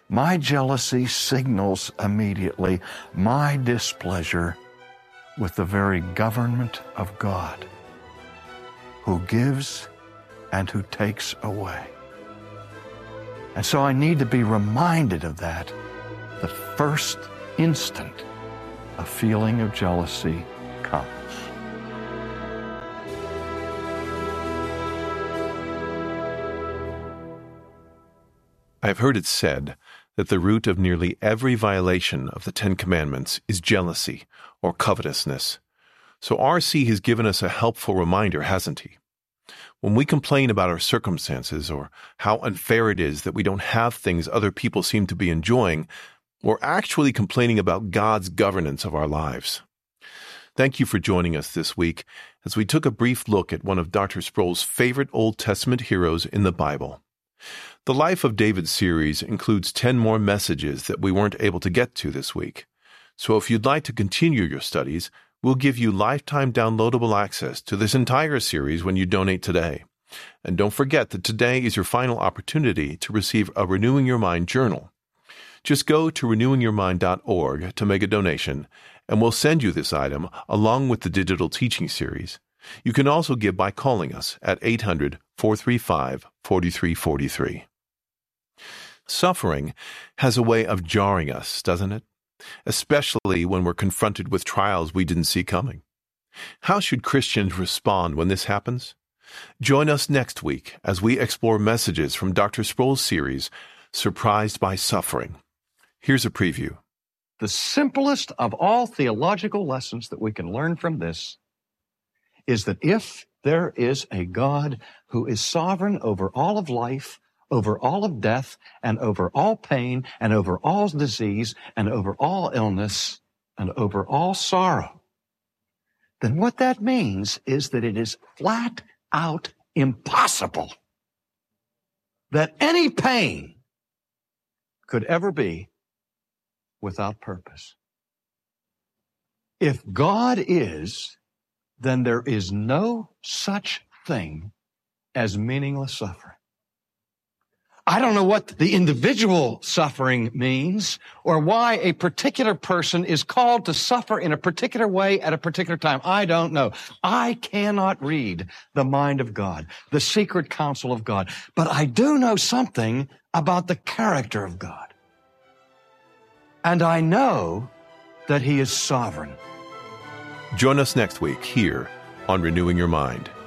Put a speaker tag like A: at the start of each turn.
A: My jealousy signals immediately my displeasure with the very government of God, who gives and who takes away. And so I need to be reminded of that the first instant a feeling of jealousy comes.
B: I have heard it said that the root of nearly every violation of the Ten Commandments is jealousy or covetousness. So R.C. has given us a helpful reminder, hasn't he? When we complain about our circumstances or how unfair it is that we don't have things other people seem to be enjoying, we're actually complaining about God's governance of our lives. Thank you for joining us this week as we took a brief look at one of Dr. Sproul's favorite Old Testament heroes in the Bible. The Life of David series includes 10 more messages that we weren't able to get to this week. So if you'd like to continue your studies, we'll give you lifetime downloadable access to this entire series when you donate today. And don't forget that today is your final opportunity to receive a Renewing Your Mind journal. Just go to renewingyourmind.org to make a donation, and we'll send you this item along with the digital teaching series. You can also give by calling us at 800-435-4343. Suffering has a way of jarring us, doesn't it? Especially when we're confronted with trials we didn't see coming. How should Christians respond when this happens? Join us next week as we explore messages from Dr. Sproul's series, Surprised by Suffering. Here's a preview.
A: The simplest of all theological lessons that we can learn from this is that if there is a God who is sovereign over all of life, over all of death, and over all pain, and over all disease, and over all illness, and over all sorrow, then what that means is that it is flat out impossible that any pain could ever be without purpose. If God is, then there is no such thing as meaningless suffering. I don't know what the individual suffering means or why a particular person is called to suffer in a particular way at a particular time. I don't know. I cannot read the mind of God, the secret counsel of God, but I do know something about the character of God. And I know that He is sovereign.
B: Join us next week here on Renewing Your Mind.